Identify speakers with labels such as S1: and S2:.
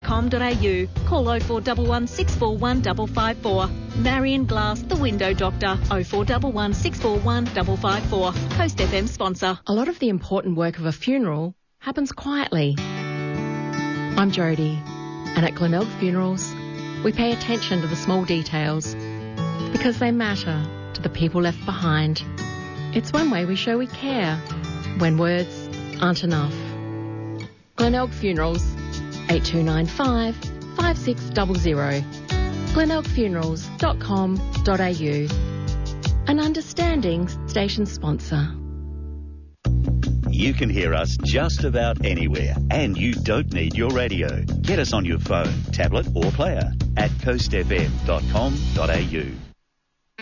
S1: coastfm.com.au. Call 0411 641 554. Marion Glass, the Window Doctor, 0411 641 554. Coast FM sponsor.
S2: A lot of the important work of a funeral happens quietly. I'm Jodie, and at Glenelg Funerals, we pay attention to the small details because they matter to the people left behind. It's one way we show we care when words aren't enough. Glenelg Funerals, 8295 5600. glenelgfunerals.com.au. An understanding station sponsor.
S3: You can hear us just about anywhere, and you don't need your radio. Get us on your phone, tablet or player at coastfm.com.au.